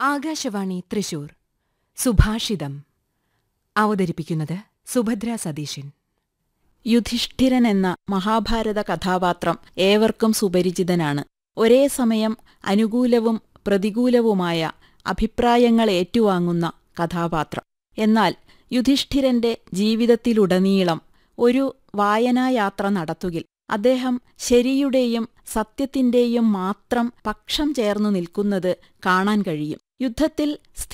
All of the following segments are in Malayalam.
ആകാശവാണി തൃശൂർ സുഭാഷിതം അവതരിപ്പിക്കുന്നത് സുഭദ്ര സതീശൻ. യുധിഷ്ഠിരൻ എന്ന മഹാഭാരത കഥാപാത്രം ഏവർക്കും സുപരിചിതനാണ്. ഒരേ സമയം അനുകൂലവും പ്രതികൂലവുമായ അഭിപ്രായങ്ങൾ ഏറ്റുവാങ്ങുന്ന കഥാപാത്രം. എന്നാൽ യുധിഷ്ഠിരന്റെ ജീവിതത്തിലുടനീളം ഒരു വായനായാത്ര നടത്തുകിൽ അദ്ദേഹം ശരിയുടെയും സത്യത്തിന്റെയും മാത്രം പക്ഷം ചേർന്നു നിൽക്കുന്നത് കാണാൻ കഴിയും. യുദ്ധത്തിൽ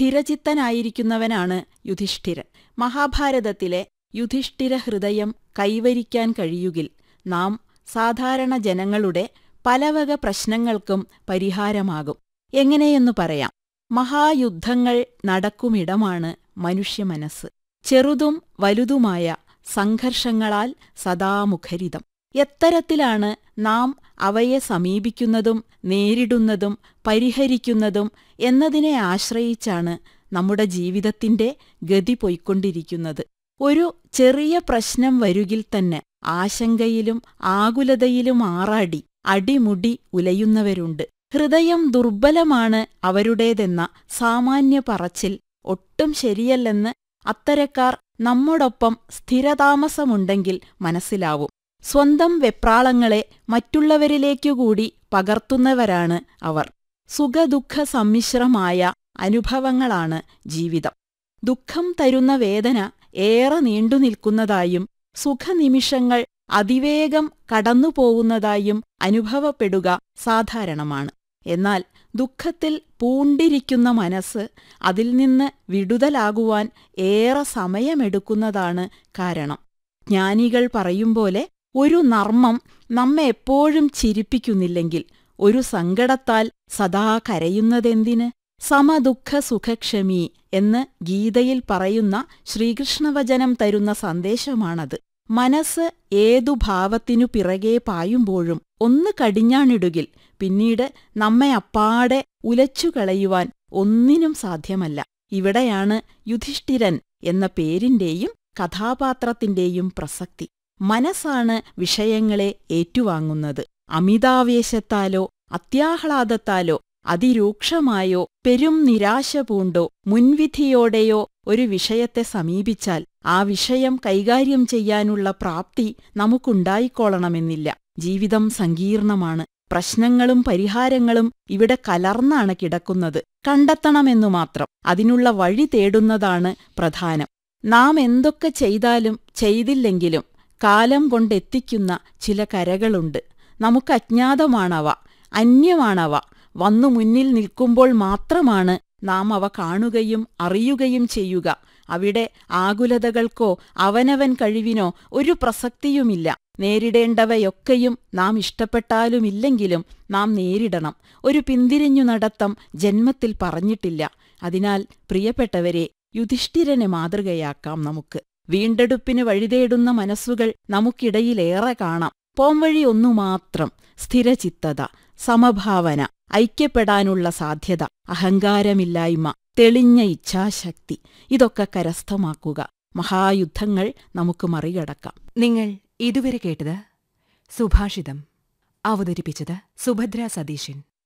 സ്ഥിരചിത്തനായിരിക്കുന്നവനാണ് യുധിഷ്ഠിരൻ. മഹാഭാരതത്തിലെ യുധിഷ്ഠിര ഹൃദയം കൈവരിക്കാൻ കഴിയുകിൽ നാം സാധാരണ ജനങ്ങളുടെ പലവക പ്രശ്നങ്ങൾക്കും പരിഹാരമാകും. എങ്ങനെയെന്നു പറയാം. മഹായുദ്ധങ്ങൾ നടക്കുമിടമാണ് മനുഷ്യമനസ്സ്. ചെറുതും വലുതുമായ സംഘർഷങ്ങളാൽ സദാ മുഖരിതം. എത്തരത്തിലാണ് നാം അവയെ സമീപിക്കുന്നതും നേരിടുന്നതും പരിഹരിക്കുന്നതും എന്നതിനെ ആശ്രയിച്ചാണ് നമ്മുടെ ജീവിതത്തിന്റെ ഗതി പൊയ്ക്കൊണ്ടിരിക്കുന്നത്. ഒരു ചെറിയ പ്രശ്നം വരുകിൽ തന്നെ ആശങ്കയിലും ആകുലതയിലും ആറാടി അടിമുടി ഉലയുന്നവരുണ്ട്. ഹൃദയം ദുർബലമാണ് അവരുടേതെന്ന സാമാന്യ പറച്ചിൽ ഒട്ടും ശരിയല്ലെന്ന് അത്തരക്കാർ നമ്മോടൊപ്പം സ്ഥിരതാമസമുണ്ടെങ്കിൽ മനസ്സിലാവും. സ്വന്തം വെപ്രാളങ്ങളെ മറ്റുള്ളവരിലേക്കുകൂടി പകർത്തുന്നവരാണ് അവർ. സുഖദുഃഖ സമ്മിശ്രമായ അനുഭവങ്ങളാണ് ജീവിതം. ദുഃഖം തരുന്ന വേദന ഏറെ നീണ്ടുനിൽക്കുന്നതായും സുഖനിമിഷങ്ങൾ അതിവേഗം കടന്നുപോകുന്നതായും അനുഭവപ്പെടുക സാധാരണമാണ്. എന്നാൽ ദുഃഖത്തിൽ പൂണ്ടിരിക്കുന്ന മനസ്സ് അതിൽ നിന്ന് വിടുതലാകുവാൻ ഏറെ സമയമെടുക്കുന്നതാണ് കാരണം. ജ്ഞാനികൾ പറയുംപോലെ ഒരു നർമ്മം നമ്മെ എപ്പോഴും ചിരിപ്പിക്കുന്നില്ലെങ്കിൽ ഒരു സങ്കടത്താൽ സദാ കരയുന്നതെന്തിന്? സമദുഃഖ സുഖക്ഷമി എന്ന് ഗീതയിൽ പറയുന്ന ശ്രീകൃഷ്ണവചനം തരുന്ന സന്ദേശമാണത്. മനസ്സ് ഏതു ഭാവത്തിനു പിറകെ പായുമ്പോഴും ഒന്ന് കടിഞ്ഞാണിടുകിൽ പിന്നീട് നമ്മെ അപ്പാടെ ഉലച്ചുകളയുവാൻ ഒന്നിനും സാധ്യമല്ല. ഇവിടെയാണ് യുധിഷ്ഠിരൻ എന്ന പേരിന്റെയും കഥാപാത്രത്തിന്റെയും പ്രസക്തി. മനസ്സാണ് വിഷയങ്ങളെ ഏറ്റുവാങ്ങുന്നത്. അമിതാവേശത്താലോ അത്യാഹ്ലാദത്താലോ അതിരൂക്ഷമായോ പെരും നിരാശ പൂണ്ടോ മുൻവിധിയോടെയോ ഒരു വിഷയത്തെ സമീപിച്ചാൽ ആ വിഷയം കൈകാര്യം ചെയ്യാനുള്ള പ്രാപ്തി നമുക്കുണ്ടായിക്കോളണമെന്നില്ല. ജീവിതം സങ്കീർണമാണ്. പ്രശ്നങ്ങളും പരിഹാരങ്ങളും ഇവിടെ കലർന്നാണ് കിടക്കുന്നത്. കണ്ടെത്തണമെന്നു മാത്രം. അതിനുള്ള വഴി തേടുന്നതാണ് പ്രധാനം. നാം എന്തൊക്കെ ചെയ്താലും ചെയ്തില്ലെങ്കിലും കാലം കൊണ്ടെത്തിക്കുന്ന ചില കരകളുണ്ട്. നമുക്കജ്ഞാതമാണവ, അന്യമാണവ. വന്നു മുന്നിൽ നിൽക്കുമ്പോൾ മാത്രമാണ് നാം അവ കാണുകയും അറിയുകയും ചെയ്യുക. അവിടെ ആകുലതകൾക്കോ അവനവൻ കഴിവിനോ ഒരു പ്രസക്തിയുമില്ല. നേരിടേണ്ടവയൊക്കെയും നാം ഇഷ്ടപ്പെട്ടാലുമില്ലെങ്കിലും നാം നേരിടണം. ഒരു പിന്തിരിഞ്ഞു നടത്തം ജന്മത്തിൽ പറഞ്ഞിട്ടില്ല. അതിനാൽ പ്രിയപ്പെട്ടവരെ, യുധിഷ്ഠിരനെ മാതൃകയാക്കാം നമുക്ക്. വീണ്ടെടുപ്പിന് വഴിതേടുന്ന മനസ്സുകൾ നമുക്കിടയിലേറെ കാണാം. പോംവഴി ഒന്നുമാത്രം: സ്ഥിരചിത്തത, സമഭാവന, ഐക്യപ്പെടാനുള്ള സാധ്യത, അഹങ്കാരമില്ലായ്മ, തെളിഞ്ഞ ഇച്ഛാശക്തി. ഇതൊക്കെ കരസ്ഥമാക്കുക. മഹായുദ്ധങ്ങൾ നമുക്ക് മറികടക്കാം. നിങ്ങൾ ഇതുവരെ കേട്ടത് സുഭാഷിതം. അവതരിപ്പിച്ചത് സുഭദ്ര സതീശൻ.